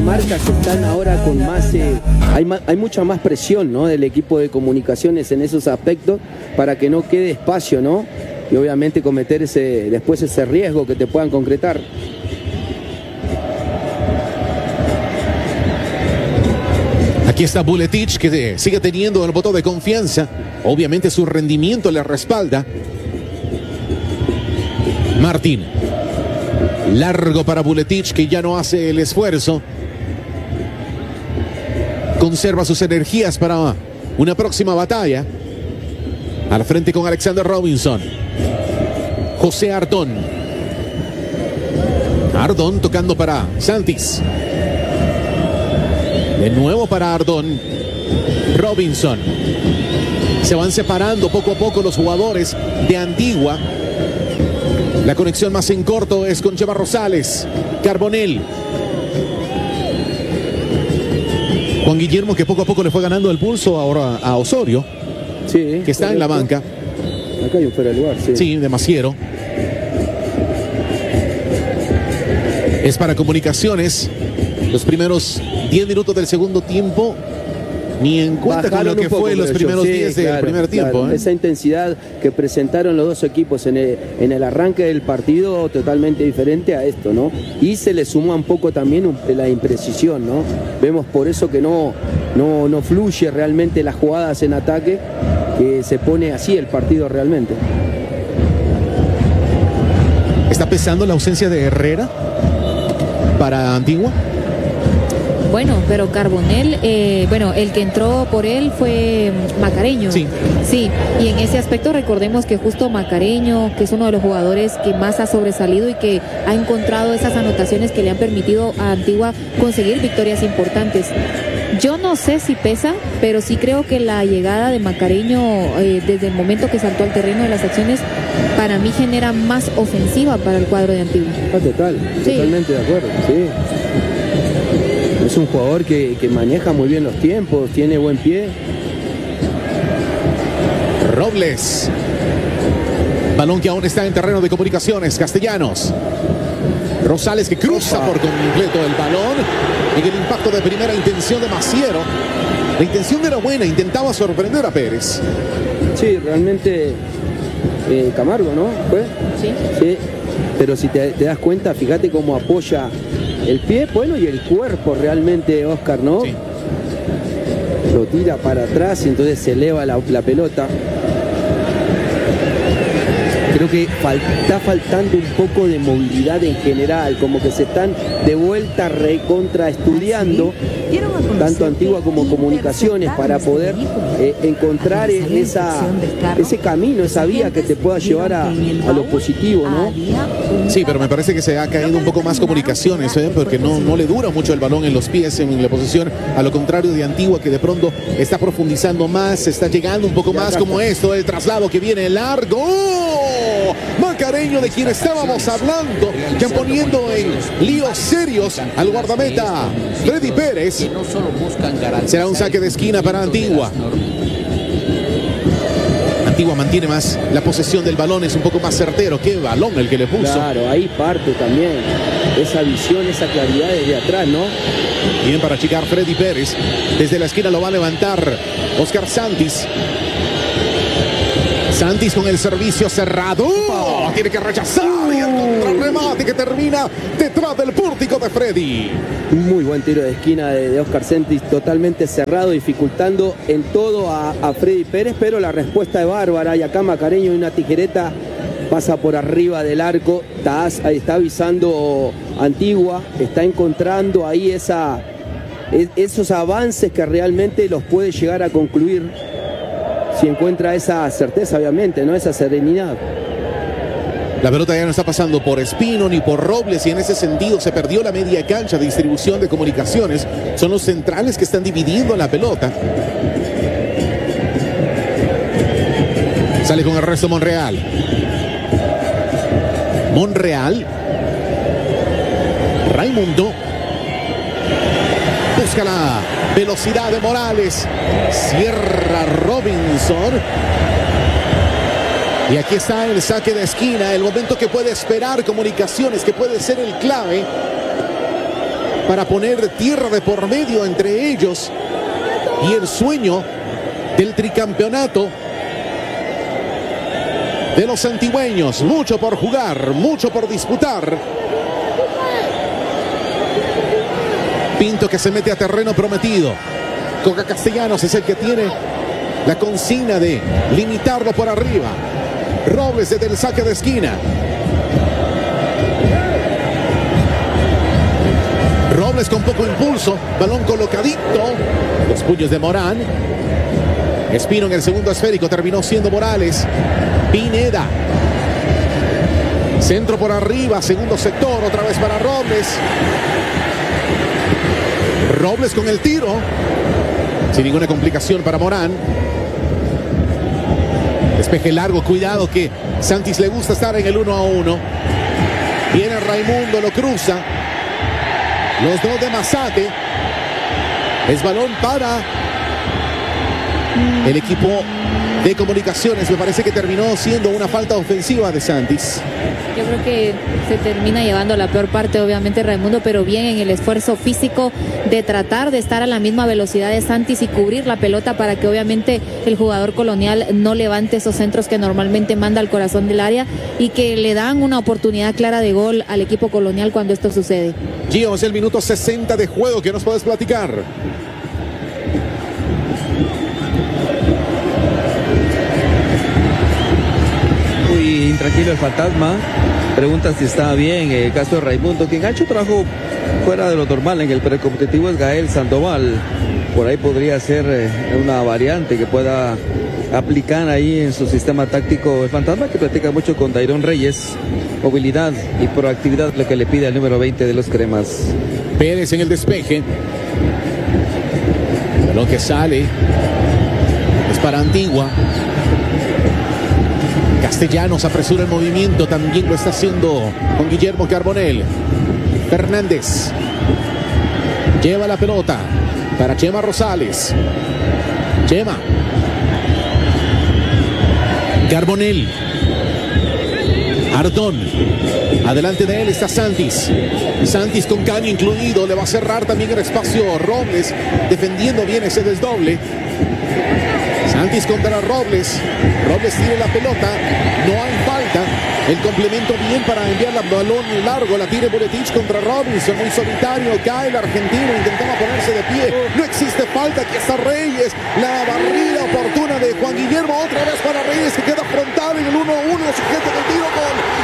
marcas están ahora con más, hay mucha más presión, ¿no?, del equipo de comunicaciones en esos aspectos para que no quede espacio, ¿no? Y obviamente cometer después ese riesgo que te puedan concretar. Aquí está Vuletic, que sigue teniendo el voto de confianza. Obviamente su rendimiento le respalda. Martín. Largo para Vuletic, que ya no hace el esfuerzo. Conserva sus energías para una próxima batalla. Al frente con Alexander Robinson. José Ardón. Ardón tocando para Santis. De nuevo para Ardón. Robinson. Se van separando poco a poco los jugadores de Antigua. La conexión más en corto es con Chema Rosales. Carbonell. Juan Guillermo, que poco a poco le fue ganando el pulso ahora a Osorio. Sí, que está correcto en la banca. Acá hay un fuera de lugar, sí. Sí, de Maciero. Es para Comunicaciones. Los primeros 10 minutos del segundo tiempo, ni en cuenta Bajaron con lo que fue los primeros 10 del primer tiempo. Claro. Esa intensidad que presentaron los dos equipos en el arranque del partido, totalmente diferente a esto, ¿no? Y se le suma un poco también la imprecisión, ¿no? Vemos por eso que no fluye realmente las jugadas en ataque, que se pone así el partido realmente. ¿Está pesando la ausencia de Herrera para Antigua? Bueno, pero Carbonell, el que entró por él fue Macareño. Sí. Sí, y en ese aspecto recordemos que justo Macareño, que es uno de los jugadores que más ha sobresalido y que ha encontrado esas anotaciones que le han permitido a Antigua conseguir victorias importantes. Yo no sé si pesa, pero sí creo que la llegada de Macareño desde el momento que saltó al terreno de las acciones, para mí genera más ofensiva para el cuadro de Antigua. Totalmente de acuerdo, sí. Es un jugador que maneja muy bien los tiempos, tiene buen pie. Robles. Balón que aún está en terreno de Comunicaciones. Castellanos. Rosales, que cruza por completo el balón. En el impacto de primera intención de Maciero. La intención era buena, intentaba sorprender a Pérez. Sí, realmente Camargo, ¿no? ¿Fue? Sí. Pero si te das cuenta, fíjate cómo apoya el pie, bueno, y el cuerpo realmente, Oscar, ¿no? Sí. Lo tira para atrás y entonces se eleva la pelota. Creo que está faltando un poco de movilidad en general, como que se están de vuelta recontra estudiando, tanto Antigua como Comunicaciones, para poder encontrar ese camino, esa vía que te pueda llevar a lo positivo, ¿no? Sí, pero me parece que se ha caído un poco más Comunicaciones, porque no le dura mucho el balón en los pies en la posesión, a lo contrario de Antigua, que de pronto está profundizando más, está llegando un poco más, como esto, el traslado que viene largo. Macareño, de quien estábamos hablando, ya poniendo en líos serios al guardameta Freddy Pérez. Será un saque de esquina para Antigua. Antigua mantiene más la posesión del balón, es un poco más certero. Qué balón el que le puso. Claro, ahí parte también esa visión, esa claridad desde atrás, ¿no? Bien para achicar Freddy Pérez. Desde la esquina lo va a levantar Oscar Santis. Santis con el servicio cerrado. Tiene que rechazar y el contrarremate que termina detrás del pórtico de Freddy. Muy buen tiro de esquina de Oscar Santis, totalmente cerrado, dificultando en todo a Freddy Pérez, pero la respuesta es bárbara. Y acá Macareño, una tijereta, pasa por arriba del arco. Está avisando Antigua, está encontrando ahí esos avances que realmente los puede llegar a concluir. Si encuentra esa certeza, obviamente, ¿no? Esa serenidad. La pelota ya no está pasando por Espino ni por Robles, y en ese sentido se perdió la media cancha de distribución de Comunicaciones. Son los centrales que están dividiendo la pelota. Sale con el resto Monreal. Raimundo. Busca la velocidad de Morales. Cierra Robinson. Y aquí está el saque de esquina. El momento que puede esperar Comunicaciones, que puede ser el clave para poner tierra de por medio entre ellos y el sueño del tricampeonato de los antigüeños. Mucho por jugar, mucho por disputar. Pinto que se mete a terreno prometido. Coca Castellanos es el que tiene la consigna de limitarlo por arriba. Robles desde el saque de esquina. Robles con poco impulso. Balón colocadito. Los puños de Morán. Espino en el segundo esférico. Terminó siendo Morales. Pineda. Centro por arriba. Segundo sector. Otra vez para Robles. Robles con el tiro. Sin ninguna complicación para Morán. Despeje largo, cuidado que Santis le gusta estar en el 1-1. Viene Raimundo, lo cruza. Los dos de Mazate. Es balón para el equipo de Comunicaciones. Me parece que terminó siendo una falta ofensiva de Santis. Yo creo que se termina llevando la peor parte, obviamente, Raimundo, pero bien en el esfuerzo físico de tratar de estar a la misma velocidad de Santis y cubrir la pelota para que obviamente el jugador colonial no levante esos centros que normalmente manda al corazón del área y que le dan una oportunidad clara de gol al equipo colonial cuando esto sucede. Gio, es el minuto 60 de juego. ¿Qué nos puedes platicar? Muy intranquilo el fantasma. Pregunta si está bien el caso de Raimundo, quien ha hecho trabajo fuera de lo normal en el precompetitivo es Gael Sandoval. Por ahí podría ser una variante que pueda aplicar ahí en su sistema táctico el fantasma, que platica mucho con Dairón Reyes. Movilidad y proactividad, lo que le pide al número 20 de los cremas. Pérez en el despeje. Balón que sale. Es para Antigua. Castellanos apresura el movimiento. También lo está haciendo con Guillermo Carbonell. Fernández. Lleva la pelota para Chema Rosales. Chema. Carbonell. Ardón. Adelante de él está Santis. Santis con caño incluido. Le va a cerrar también el espacio Robles. Defendiendo bien ese desdoble. Santis contra Robles. Robles tiene la pelota. No hay falta. El complemento bien para enviar el balón largo. La tira Buletich contra Robinson. Muy solitario. Cae el argentino. Intentaba ponerse de pie. No existe falta. Aquí está Reyes. La barrida oportuna de Juan Guillermo. Otra vez para Reyes que queda frontal en el 1-1. Sujeto del tiro con